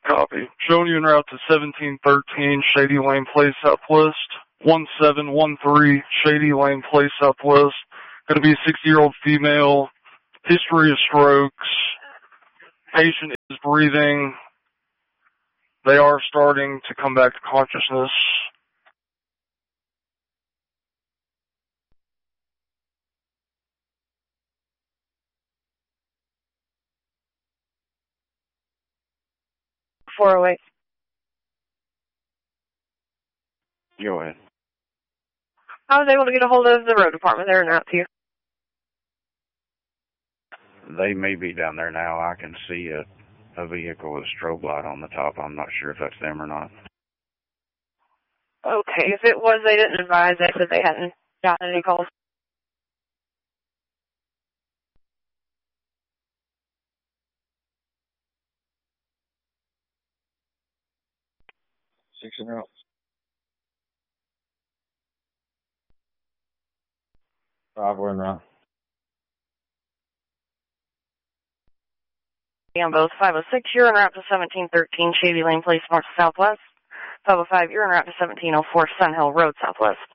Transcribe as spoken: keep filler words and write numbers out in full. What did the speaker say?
Copy. Showing you en route to seventeen thirteen Shady Lane Place Southwest. one seven one three Shady Lane Place Southwest. Going to be a sixty-year-old female. History of strokes. Patient is breathing. They are starting to come back to consciousness. four oh eight. Go ahead. I was able to get a hold of the road department. They're not to you. They may be down there now. I can see a, a vehicle with a strobe light on the top. I'm not sure if that's them or not. Okay, if it was, they didn't advise that because they hadn't gotten any calls. Six in route. Five were in route. On both five oh six, you're en route to seventeen thirteen Shady Lane Place North Southwest. five oh five, you're en route to seventeen oh four Sun Hill Road Southwest.